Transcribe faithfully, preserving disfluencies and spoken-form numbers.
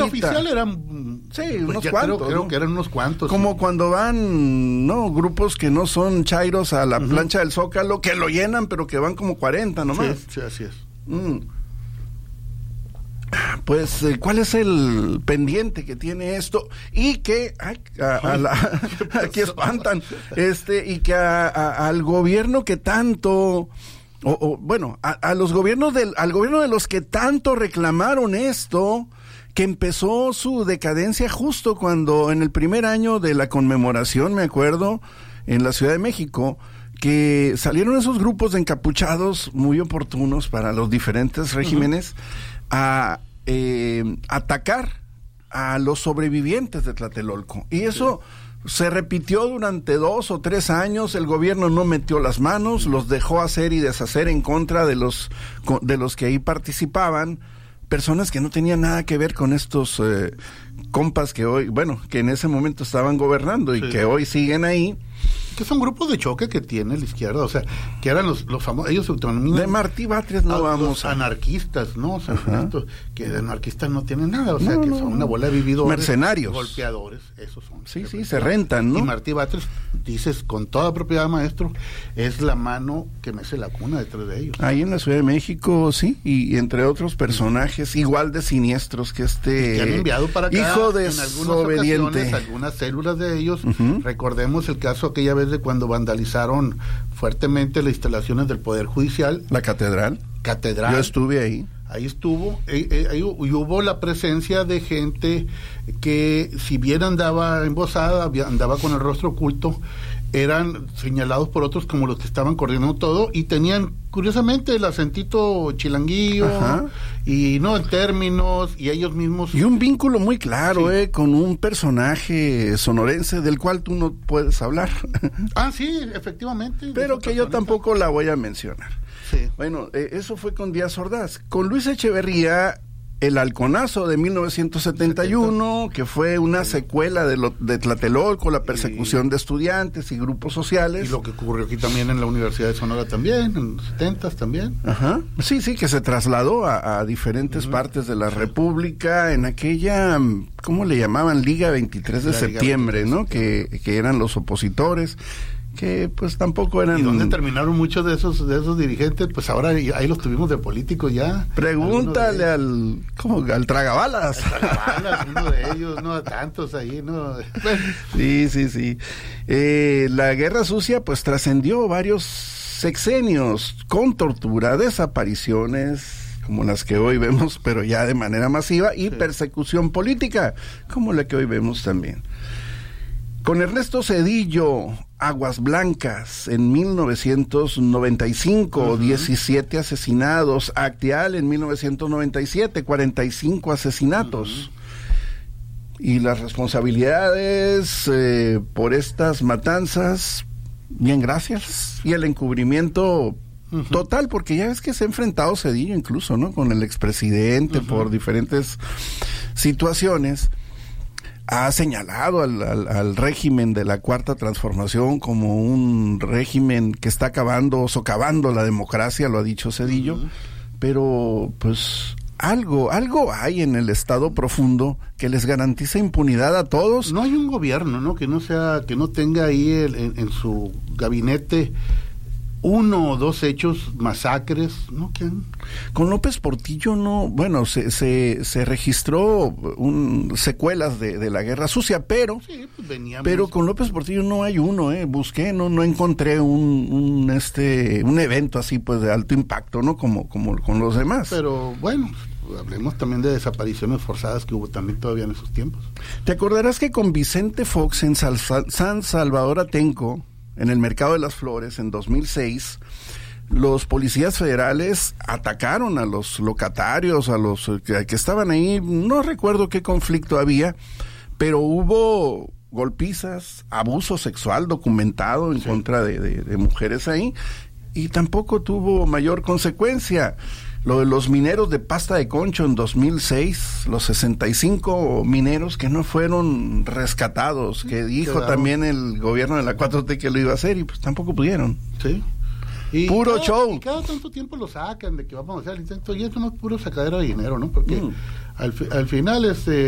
oficial eran... Sí, pues unos ya cuantos. Creo, creo ¿no? que eran unos cuantos. Como sí. cuando van, ¿no? Grupos que no son chairos a la Uh-huh. plancha del Zócalo, que lo llenan, pero que van como cuarenta nomás. Sí, sí, así es. Mm. Pues, eh, ¿cuál es el pendiente que tiene esto? Y que, ay, a, a la, aquí espantan, este, y que a, a, al gobierno que tanto, o, o bueno, a, a los gobiernos del, al gobierno de los que tanto reclamaron esto, que empezó su decadencia justo cuando en el primer año de la conmemoración, me acuerdo, en la Ciudad de México, que salieron esos grupos de encapuchados muy oportunos para los diferentes regímenes, uh-huh. a eh, atacar a los sobrevivientes de Tlatelolco. Y eso sí. se repitió durante dos o tres años, el gobierno no metió las manos, los dejó hacer y deshacer en contra de los, de los que ahí participaban, personas que no tenían nada que ver con estos eh, compas que hoy, bueno, que en ese momento estaban gobernando y sí. que hoy siguen ahí. Que son grupos de choque que tiene la izquierda, o sea, que eran los, los famosos, ellos se autonominan de Martí Batres no vamos los a... anarquistas, ¿no? O sea, esto, que de anarquistas no tienen nada, o sea, no, que son una bola de vividores, mercenarios, golpeadores, esos son. Sí, sí, se rentan, ¿no? Y Martí Batres, dices con toda propiedad, maestro, es la mano que mece la cuna detrás de ellos. Ahí en la Ciudad de México, sí, y entre otros personajes igual de siniestros que este que han enviado para acá hijo de en algunas ocasiones algunas células de ellos. Uh-huh. Recordemos el caso aquella vez de cuando vandalizaron fuertemente las instalaciones del Poder Judicial. La catedral. Catedral. Yo estuve ahí. Ahí estuvo, eh, eh, ahí hubo la presencia de gente que, si bien andaba embosada, andaba con el rostro oculto, eran señalados por otros como los que estaban coordinando todo y tenían, curiosamente, el acentito chilanguillo. Ajá. Y no en términos, y ellos mismos... Y un vínculo muy claro, sí. eh, con un personaje sonorense del cual tú no puedes hablar. Ah, sí, efectivamente. Pero que yo tampoco la voy a mencionar. Sí. Bueno, eh, eso fue con Díaz Ordaz. Con Luis Echeverría, el Halconazo de mil novecientos setenta y uno, que fue una secuela de, lo, de Tlatelolco, la persecución y, de estudiantes y grupos sociales. Y lo que ocurrió aquí también en la Universidad de Sonora también, en los setentas también. Ajá. Sí, sí, que se trasladó a, a diferentes uh-huh. partes de la República en aquella, ¿cómo le llamaban? Liga veintitrés de septiembre, ¿no? Que, que eran los opositores, que pues tampoco eran... ¿Y dónde terminaron muchos de esos de esos dirigentes? Pues ahora ahí los tuvimos de políticos ya. Pregúntale al... ¿Cómo? Al Tragabalas. Al Tragabalas, uno de ellos, no, tantos ahí, ¿no? Sí, sí, sí. Eh, la Guerra Sucia pues trascendió varios sexenios con tortura, desapariciones, como las que hoy vemos, pero ya de manera masiva, y sí. persecución política, como la que hoy vemos también. Con Ernesto Zedillo, Aguas Blancas, en mil novecientos noventa y cinco, uh-huh. diecisiete asesinados. Acteal, en mil novecientos noventa y siete, cuarenta y cinco asesinatos. Uh-huh. Y las responsabilidades eh, por estas matanzas, bien, gracias. Y el encubrimiento uh-huh. total, porque ya ves que se ha enfrentado Zedillo incluso, ¿no? Con el expresidente uh-huh. por diferentes situaciones. Ha señalado al, al, al régimen de la Cuarta Transformación como un régimen que está acabando, socavando la democracia, lo ha dicho Zedillo, uh-huh. pero pues algo, algo hay en el Estado profundo que les garantiza impunidad a todos. No hay un gobierno, ¿no? Que no sea, que no tenga ahí el, en, en su gabinete uno o dos hechos, masacres, ¿no? ¿Qué? Con López Portillo no, bueno, se se, se registró un, secuelas de, de la Guerra Sucia, pero sí, pues veníamos. Pero con López Portillo no hay uno, eh, busqué, no no encontré un, un este un evento así pues de alto impacto, ¿no? Como como con los demás. Pero bueno, hablemos también de desapariciones forzadas que hubo también todavía en esos tiempos. ¿Te acordarás que con Vicente Fox en Sal, San Salvador Atenco, en el Mercado de las Flores, en dos mil seis, los policías federales atacaron a los locatarios, a los que, que estaban ahí? No recuerdo qué conflicto había, pero hubo golpizas, abuso sexual documentado en sí. contra de, de, de mujeres ahí, y tampoco tuvo mayor consecuencia. Lo de los mineros de Pasta de Concho en dos mil seis, los sesenta y cinco mineros que no fueron rescatados, que dijo Quedaron. también el gobierno de la cuatro T que lo iba a hacer, y pues tampoco pudieron. Sí. Y puro cada, show. Y cada tanto tiempo lo sacan de que vamos a hacer el intento, y eso no es puro sacadero de dinero, ¿no? Porque mm. al, al final este